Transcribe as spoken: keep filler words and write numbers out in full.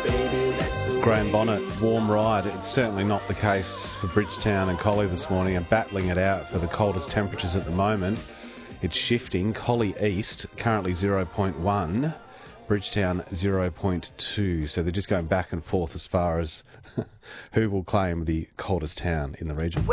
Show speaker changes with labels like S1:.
S1: Graham Bonnet, warm ride. It's certainly not the case for Bridgetown and Collie this morning, and battling it out for the coldest temperatures at the moment. It's shifting. Collie East, currently zero point one. Bridgetown zero point two. So they're just going back and forth as far as who will claim the coldest town in the region.